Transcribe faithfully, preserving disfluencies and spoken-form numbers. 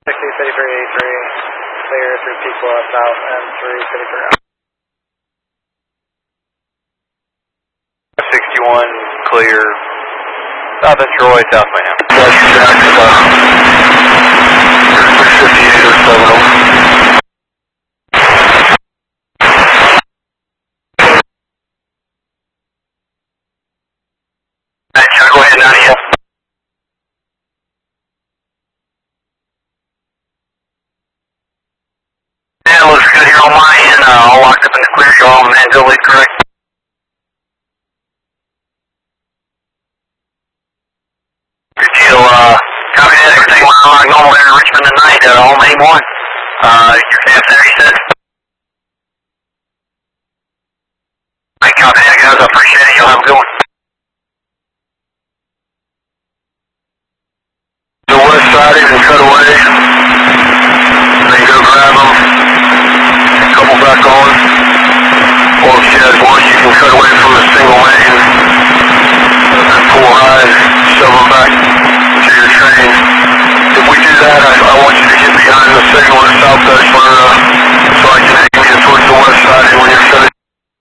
sixty, city for eighty-three, clear through Pequot south and three, city for sixty-one, clear, south of Troy, South Mayhem. six fifty-eight or seven. Go ahead, Nadia. Yeah, looks good here on my end. Uh, all locked up in the clear. You're all on Manville lead, correct? Good deal. Uh, copy that. Everything went on like normal there in Richmond tonight. Uh, on main one. Uh, your camp there, you said? I copy that, guys. I appreciate it. You'll have a good one. The west side, you can cut away. Then go grab them.